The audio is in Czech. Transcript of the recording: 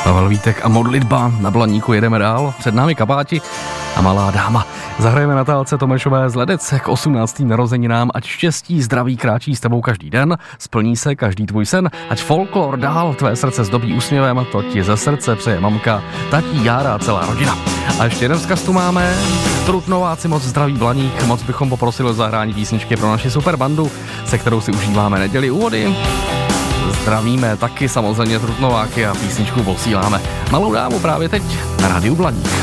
Pavel Vítek a modlitba na Blaníku, jedeme dál. Před námi Kabáti a Malá dáma. Zahrajeme Natálce Tomešové z Ledec k 18. narozeninám, ať štěstí, zdraví kráčí s tebou každý den, splní se každý tvůj sen, ať folklor dál tvé srdce zdobí úsměvem, to ti ze srdce přeje mamka, tatí, Jára a celá rodina. A ještě jeden vzkaz tu máme. Trutnováci moc zdraví Blaník, moc bychom poprosili o zahrání písničky pro naši super bandu, se kterou si užíváme neděli úvody. Zdravíme taky samozřejmě Trutnováky a písničku posíláme. Malou dámu právě teď na rádiu Blaník.